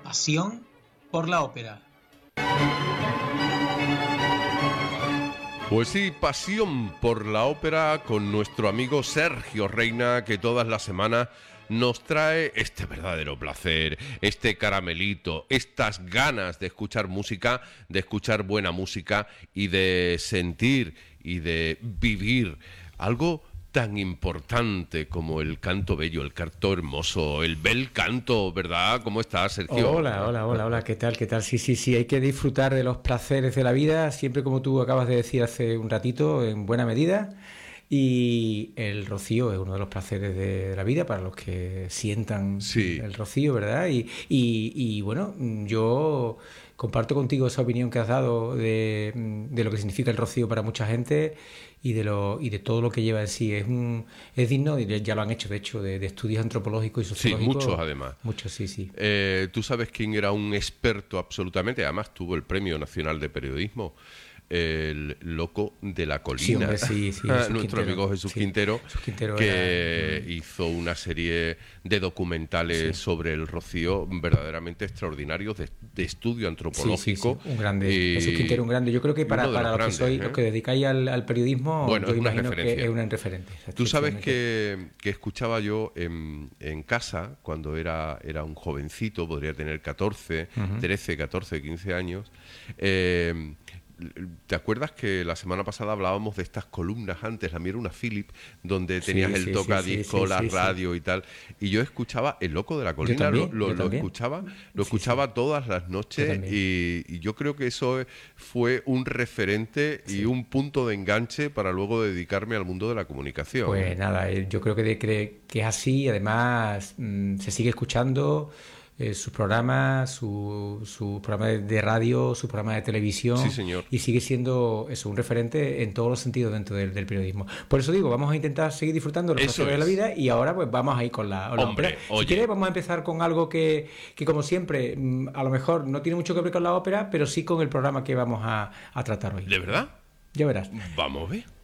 pasión por la ópera. Pues sí, pasión por la ópera con nuestro amigo Sergio Reina, que todas las semanas nos trae este verdadero placer, este caramelito, estas ganas de escuchar música, de escuchar buena música y de sentir y de vivir algo tan importante como el canto bello, el canto hermoso, el bel canto, ¿verdad? ¿Cómo estás, Sergio? Hola, ¿qué tal? Sí, hay que disfrutar de los placeres de la vida, siempre como tú acabas de decir hace un ratito, en buena medida. Y el rocío es uno de los placeres de la vida para los que sientan el rocío, ¿verdad? Y bueno, yo comparto contigo esa opinión que has dado de lo que significa el rocío para mucha gente y de todo lo que lleva en sí. Es digno, y ya lo han hecho, de hecho, de estudios antropológicos y sociológicos. Sí, muchos además. Muchos, sí. ¿Tú sabes quién era un experto absolutamente? Además tuvo el Premio Nacional de Periodismo. El loco de la colina, sí, nuestro amigo Jesús Quintero, que hizo una serie de documentales sobre el rocío verdaderamente extraordinarios de estudio antropológico. Un grande, Jesús Quintero, un grande. Yo creo que para los que dedicáis al periodismo, bueno, yo es una imagino referencia. que es una referente. Tú sabes que escuchaba yo en casa cuando era un jovencito, podría tener 13, 14, 15 años. ¿Te acuerdas que la semana pasada hablábamos de estas columnas antes? La mía era una Philip, donde tenías el tocadiscos, la radio y tal. Y yo escuchaba El Loco de la Colina, lo escuchaba todas las noches y yo creo que eso fue un referente y un punto de enganche para luego dedicarme al mundo de la comunicación. Pues nada, yo creo que es así. Además, se sigue escuchando sus programas, su programa de radio, su programa de televisión. Sí, señor. Y sigue siendo eso, un referente en todos los sentidos dentro del periodismo. Por eso digo, vamos a intentar seguir disfrutando de los placeres de la vida y ahora pues vamos a ir con la ópera. Si quieres, vamos a empezar con algo que como siempre, a lo mejor no tiene mucho que ver con la ópera, pero sí con el programa que vamos a tratar hoy. ¿De verdad? Ya verás. Vamos a ver.